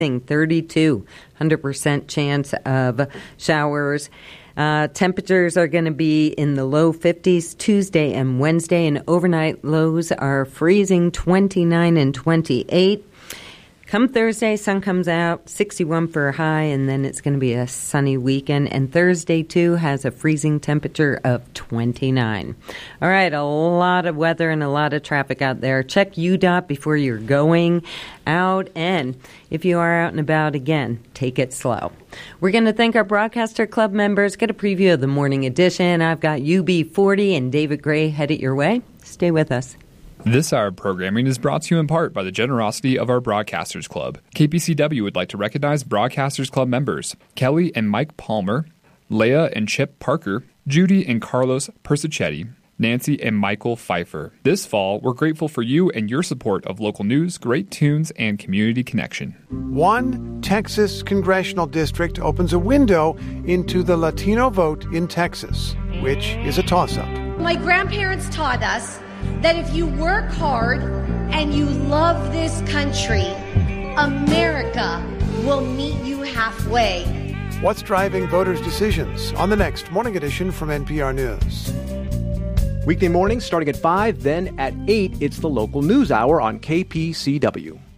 32, 100% chance of showers. Temperatures are going to be in the low 50s Tuesday and Wednesday, and overnight lows are freezing 29 and 28. Come Thursday, sun comes out, 61 for a high, and then it's going to be a sunny weekend. And Thursday, too, has a freezing temperature of 29. All right, a lot of weather and a lot of traffic out there. Check UDOT before you're going out. And if you are out and about, again, take it slow. We're going to thank our Broadcaster Club members. Get a preview of the morning edition. I've got UB40 and David Gray headed your way. Stay with us. This hour of programming is brought to you in part by the generosity of our Broadcasters Club. KPCW would like to recognize Broadcasters Club members Kelly and Mike Palmer, Leah and Chip Parker, Judy and Carlos Persichetti, Nancy and Michael Pfeiffer. This fall, we're grateful for you and your support of local news, great tunes, and community connection. One Texas congressional district opens a window into the Latino vote in Texas, which is a toss-up. My grandparents taught us that if you work hard and you love this country, America will meet you halfway. What's driving voters' decisions? On the next Morning Edition from NPR News. Weekday mornings starting at 5, then at 8, it's the local news hour on KPCW.